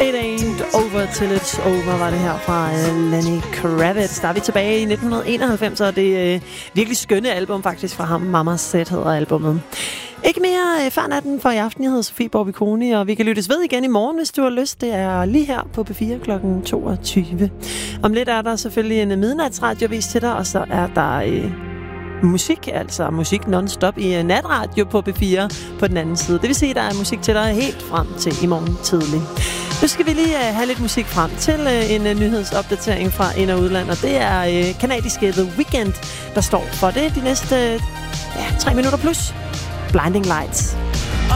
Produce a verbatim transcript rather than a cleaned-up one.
It Ain't Over Till It's Over var det her fra uh, Lenny Kravitz. Der er vi tilbage i nitten enoghalvfems, og det er uh, virkelig skønne album faktisk fra ham. Mama Set hedder albumet. Ikke mere uh, før natten for i aften. Jeg hedder Sofie Borbiconi, og vi kan lyttes ved igen i morgen, hvis du har lyst. Det er lige her på P fire klokken toogtyve. Om lidt er der selvfølgelig en midnatsradiovis til dig, og så er der Uh, musik, altså musik non-stop i uh, natradio på P fire på den anden side. Det vil sige, at der er musik til dig helt frem til i morgen tidlig. Nu skal vi lige uh, have lidt musik frem til uh, en uh, nyhedsopdatering fra ind- og udland, og det er uh, kanadiske The Weeknd, der står for det de næste uh, ja, tre minutter plus. Blinding Lights.